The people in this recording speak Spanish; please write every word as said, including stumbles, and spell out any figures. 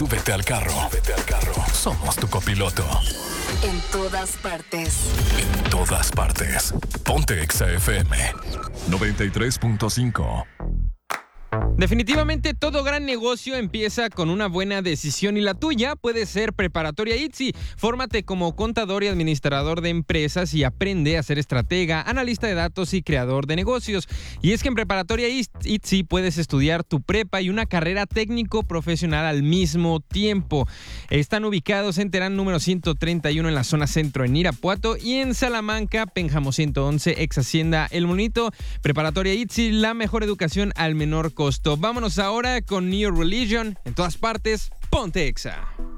Súbete al carro. Súbete al carro. Somos tu copiloto. En todas partes. En todas partes. Ponte Exa F M noventa y tres punto cinco. Definitivamente todo gran negocio empieza con una buena decisión y la tuya puede ser Preparatoria I T S I. Fórmate como contador y administrador de empresas y aprende a ser estratega, analista de datos y creador de negocios. Y es que en Preparatoria I T S I puedes estudiar tu prepa y una carrera técnico profesional al mismo tiempo. Están ubicados en Terán número ciento treinta y uno en la zona centro en Irapuato y en Salamanca, Pénjamo ciento once, ex Hacienda El Monito. Preparatoria I T S I, la mejor educación al menor costo. Vámonos ahora con New Religion. En todas partes, ponte Exa.